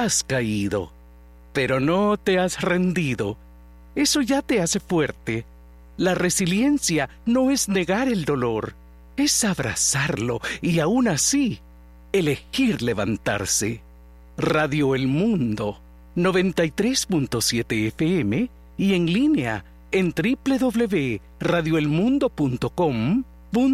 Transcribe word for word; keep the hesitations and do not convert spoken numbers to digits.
Has caído, pero no te has rendido. Eso ya te hace fuerte. La resiliencia no es negar el dolor, es abrazarlo y aún así elegir levantarse. Radio El Mundo, noventa y tres punto siete F M y en línea en doble u doble u doble u punto radio el mundo punto com